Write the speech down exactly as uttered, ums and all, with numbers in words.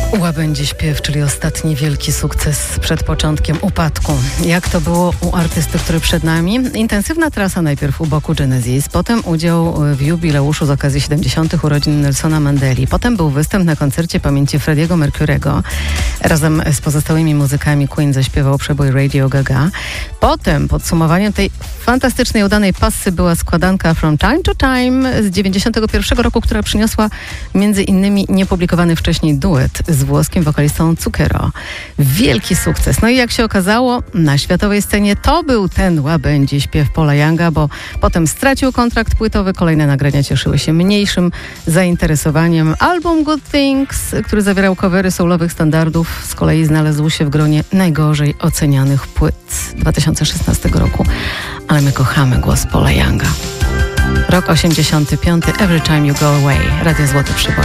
Łabędzi śpiew, czyli ostatni wielki sukces przed początkiem upadku. Jak to było u artysty, który przed nami? Intensywna trasa najpierw u boku Genesis, potem udział w jubileuszu z okazji siedemdziesiątych urodzin Nelsona Mandeli. Potem był występ na koncercie pamięci Freddie'ego Mercury'ego. Razem z pozostałymi muzykami Queen zaśpiewał przebój Radio Gaga. Potem podsumowaniem tej fantastycznej, udanej passy była składanka From Time to Time z dziewięćdziesiątego pierwszego roku, która przyniosła między innymi niepublikowany wcześniej duet z włoskim wokalistą Zucchero. Wielki sukces. No i jak się okazało, na światowej scenie to był ten łabędzi śpiew Paula Younga, bo potem stracił kontrakt płytowy, kolejne nagrania cieszyły się mniejszym zainteresowaniem. Album Good Things, który zawierał covery soulowych standardów, z kolei znalazł się w gronie najgorzej ocenianych płyt dwa tysiące szesnastego roku. Ale my kochamy głos Paula Younga. Rok osiemdziesiąty piąty. Every Time You Go Away. Radio Złoty Przyboj.